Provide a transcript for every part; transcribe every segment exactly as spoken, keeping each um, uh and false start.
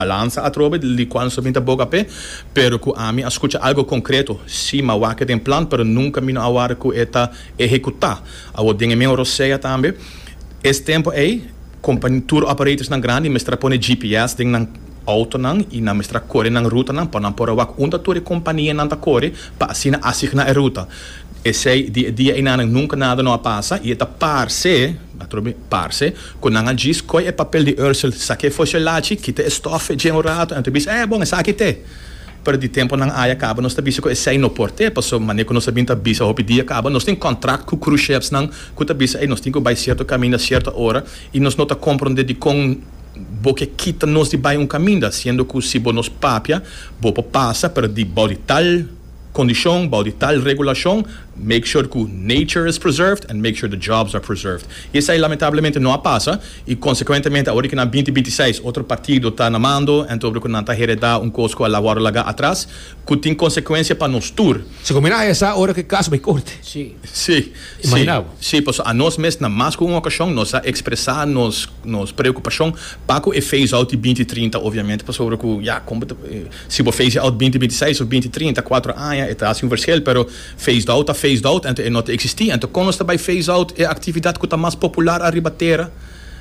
balança a trobe de quando se pinta boca pé, pero que a mim escuta algo concreto, sim, mas o que tem plano, pero nunca me não agora que está executar. A o dinheiro meu roceia também. Esse tempo aí, companhia tour operators na grande, me strapone G P S ding na auto nang e na mestra corre na ruta nang para não por wak unda tour companhia na corre para assim assignar a ruta. Esse dia dia ina nunca nada não passa e eta parse atrobe parse quando anga diz coi é papel de Ursel saque fosse lachi que te estofe generato então bis é bom essa aqui te per di tempo nang aya acaba nós tá biso ko esse no porte passou mané que nós sabinta bisa hopi dia acaba nós tem contrato com cruise ships nang que tá bisa aí nós tem que vai certo caminho a certa hora e nós não tá compreender de com porque quita nós de vai um caminho sendo que se bo nos papia bo passa per di body tal condição, de tal regulação, make sure que nature is preserved and make sure the jobs are preserved. Isso aí, lamentavelmente, não passa e, consequentemente, agora que na vinte vinte e seis, outro partido está na mando, então, que não está heredando um cosco a lavar lá atrás, que tem consequência para nós tour. Se combina essa hora que caso vai corte. Sim. Sim. Imaginava. Sim, pois a nós mesmos, na mais que uma ocasião, nós a expressar nos, nos preocupação para que o phase out de vinte trinta, obviamente, para sobre que, já, como, se o phase out vinte vinte e seis ou vinte trinta, quatro anos, é assim um verschil, pero phased out, a phased out, então não existia. Então, quando está by phased out, é a atividade que está mais popular a ribateira.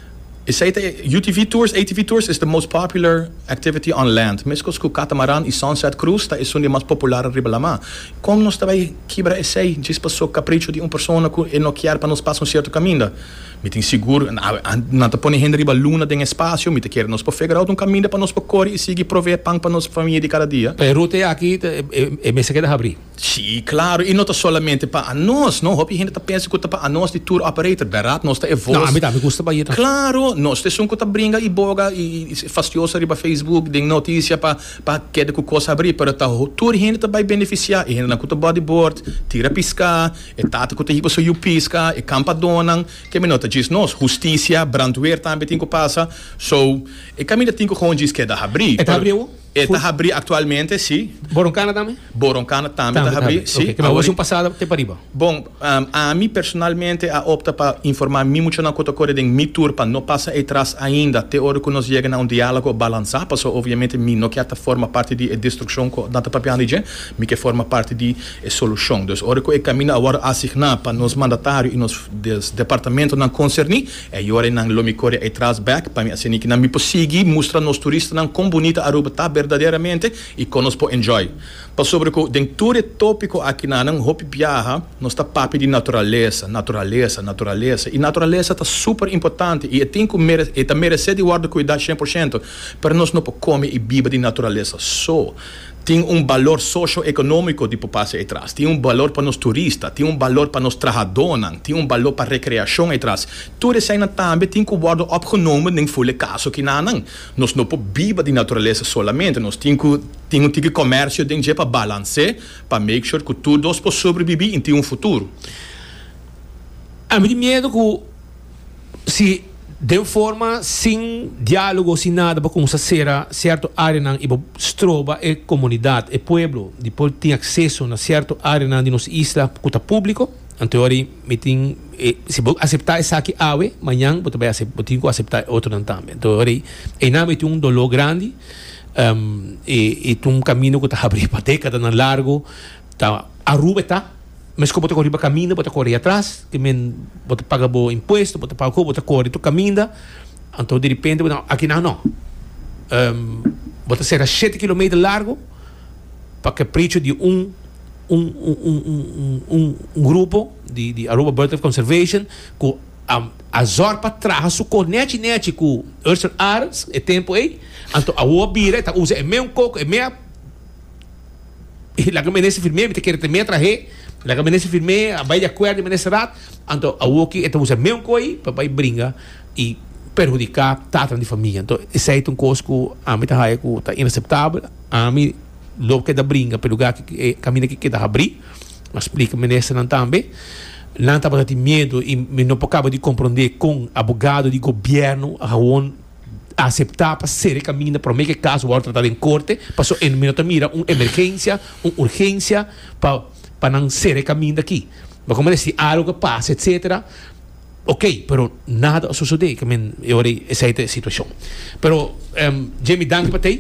U T V tours, A T V tours is the most popular activity on land. Mesmo que o catamaran e sunset cruise, tá, é o mais popular a ribalama. Como nós também quebra esse aí, diz passou capricho de uma pessoa que não quer para nos passar um certo caminho. Me tem seguro, não te põe gente riba luna de espaço, me te quer nos para pegar um caminho para nos para correr e seguir prover pão para nossa família de cada dia. A ruta aqui é me se queda abrir. Sim, claro, e não tá somente para nós, não, hope gente tá pensa que tá para nós de tour operator, barato, nós tá evoluindo. Não, a mim tá me custa para ir. Claro, nós temos que tá brinca e boga e fastiosa riba Facebook, de notícia para para que de coisa abrir, para tá tour gente tá vai beneficiar, e gente na cuta bodyboard, tira piscar, e tata que tá riba so you pisca, e campa donan, que me nota diz nós, justiça, brandweer também tem que passar, so, e caminho tem que gewoon diz que é da abrir. É da abrir? É da abrir atualmente, sim. Boroncana também? Boroncana também da abrir, sim. Okay. Que mas você um passado até para riba? Bom, um, a mim personalmente a opta para informar mim muito na coisa corre de mi tour para não passar atrás ainda até hora que nós chegamos a um diálogo balançar, porque obviamente mim não quer forma parte de destruição da papiana de mim que forma parte de solução. Então, hora que o caminho agora assignar para nos mandatários e nos departamentos não concerni, é hora não lo me corre atrás back para mim assim que não me possível mostrar nos turistas não como bonita Aruba tá verdadeiramente e que nós podemos enjoy. Para sobre que dentro do tópico aqui na não hope viaja, nós está papo de natureza, natureza, natureza e natureza está super importante e tem que mere, e tá merece de guarda cuidar cem por cento, para nós não podemos comer e beber de natureza só. Tem um valor socioeconômico de passar atrás, tem um valor para os turistas, tem um valor para os trabalhadores, tem um valor para a recreação atrás. Tudo isso aí também tem que ser opgenomen em full caso que não. Nós não podemos viver de natureza solamente, nós temos que ter um tipo de comércio de para balancear, para make sure que todos possam sobreviver e ter um futuro. A mim medo que se de forma sem diálogo, sem nada, para começar a ser certa área na estroba é comunidade, é pueblo, depois tem acesso na certa área na de nossa isla que é público, então aí tem se aceitar essa aqui awe, amanhã você vai aceitar aceitar outro também. Então aí é nada tem um dolor grande, um, e, e tem um caminho que está abrindo para década na largo, tá a rua está mas como você corre para caminho, você corre atrás, que men você paga o imposto, você paga o você corre tu caminho, então de repente aqui não não, um, você será sete quilômetros largo para que preço de um um um um um um grupo de de Aruba Bird Life Conservation com a a zorpa traz o cornete nete com Ursel Arts é tempo aí, então a obira tá usa é meio coco é meia e lá que me nesse filme me te quer te meia traje la que menese firme a vai de acordo menese rat então a woki então usa mesmo coi para vai brinca e perjudicar tata de família então esse é um cosco a mim tá que tá inaceitável a mim logo que da brinca pelo lugar que caminho que queda abrir mas explica menese não também não tá para ter medo e não acaba de compreender com advogado de governo a on aceitar para ser caminho para meio que caso o outro tratar em corte passou em minuto mira uma emergência uma urgência para para não ser caminho daqui. Mas como disse, algo que passa, etcétera. ok, pero nada sucede. Que men, eu essa é a situação. Pero, um, Jamie, dank para ti.